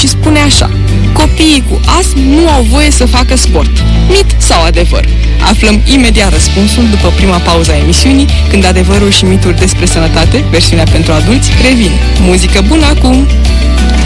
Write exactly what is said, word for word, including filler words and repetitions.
și spune așa: copiii cu astm nu au voie să facă sport. Mit sau adevăr? Aflăm imediat răspunsul după prima pauză a emisiunii, când adevărul și mituri despre sănătate, versiunea pentru adulți, revin. Muzică bună acum!